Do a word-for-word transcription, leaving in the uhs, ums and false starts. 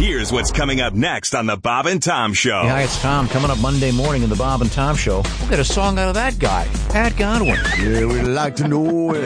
Here's what's coming up next on the Bob and Tom Show. Hey, hi, it's Tom. Coming up Monday morning in the Bob and Tom Show. We'll get a song out of that guy, Pat Godwin. Yeah, we'd like to know